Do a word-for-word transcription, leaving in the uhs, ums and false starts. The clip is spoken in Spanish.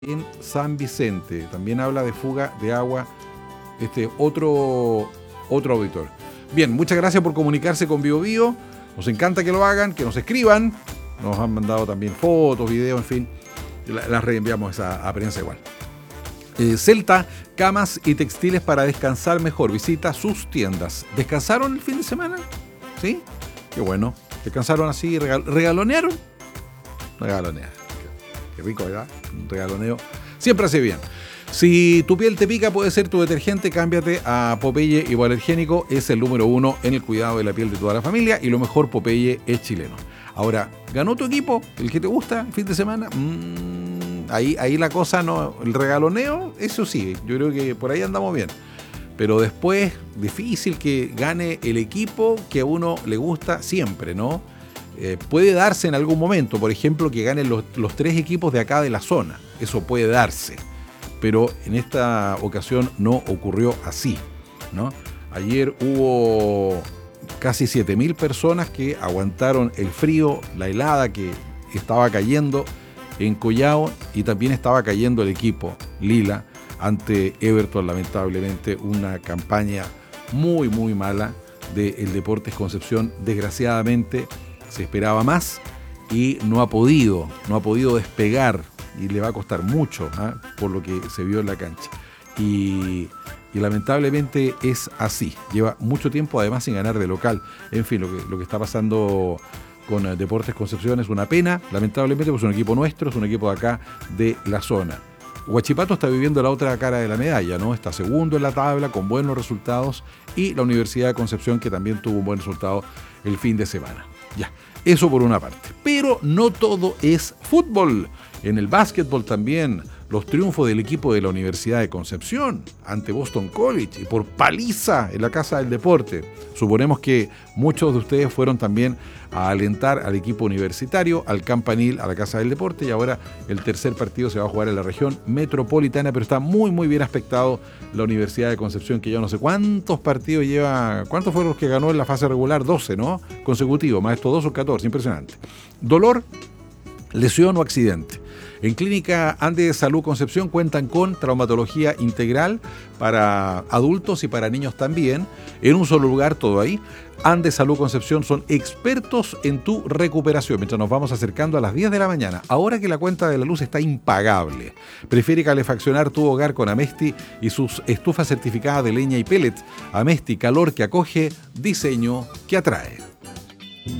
en San Vicente. También habla de fuga de agua este otro, otro auditor. Bien, muchas gracias por comunicarse con Bio Bio. Nos encanta que lo hagan, que nos escriban. Nos han mandado también fotos, videos, en fin. Las reenviamos a, a prensa igual. Eh, Celta, camas y textiles para descansar mejor. Visita sus tiendas. ¿Descansaron el fin de semana? ¿Sí? Qué bueno. ¿Descansaron así? Regal- ¿Regalonearon? Regalonearon. Qué, qué rico, ¿verdad? Un regaloneo. Siempre hace bien. Si tu piel te pica, puede ser tu detergente. Cámbiate a Popeye Hipoalergénico. Es el número uno en el cuidado de la piel de toda la familia. Y lo mejor, Popeye es chileno. Ahora, ¿ganó tu equipo? ¿El que te gusta el fin de semana? Mm, ahí, ahí la cosa no... El regaloneo, eso sí. Yo creo que por ahí andamos bien. Pero después, difícil que gane el equipo que a uno le gusta siempre, ¿no? Eh, puede darse en algún momento. Por ejemplo, que ganen los, los tres equipos de acá de la zona. Eso puede darse. Pero en esta ocasión no ocurrió así, ¿no? Ayer hubo casi siete mil personas que aguantaron el frío, la helada que estaba cayendo en Collao, y también estaba cayendo el equipo Lila ante Everton. Lamentablemente una campaña muy muy mala del Deportes Concepción. Desgraciadamente se esperaba más y no ha podido, no ha podido despegar, y le va a costar mucho, ¿eh? Por lo que se vio en la cancha. Y, y lamentablemente es así. Lleva mucho tiempo además sin ganar de local. En fin, lo que, lo que está pasando con Deportes Concepción es una pena, lamentablemente, pues es un equipo nuestro, es un equipo de acá de la zona. Huachipato está viviendo la otra cara de la medalla, ¿no? Está segundo en la tabla con buenos resultados, y la Universidad de Concepción, que también tuvo un buen resultado el fin de semana. Ya, eso por una parte. Pero no todo es fútbol. En el básquetbol también, los triunfos del equipo de la Universidad de Concepción ante Boston College, y por paliza en la Casa del Deporte. Suponemos que muchos de ustedes fueron también a alentar al equipo universitario, al Campanil, a la Casa del Deporte, y ahora el tercer partido se va a jugar en la región metropolitana, pero está muy muy bien aspectado la Universidad de Concepción, que yo no sé cuántos partidos lleva, cuántos fueron los que ganó en la fase regular, doce, ¿no? Consecutivos, más estos dos o catorce, impresionante. Dolor, lesión o accidente. En Clínica Andes Salud Concepción cuentan con traumatología integral para adultos y para niños también, en un solo lugar, todo ahí. Andes Salud Concepción son expertos en tu recuperación. Mientras nos vamos acercando a las diez de la mañana, ahora que la cuenta de la luz está impagable, prefiere calefaccionar tu hogar con Amesti y sus estufas certificadas de leña y pellets. Amesti, calor que acoge, diseño que atrae.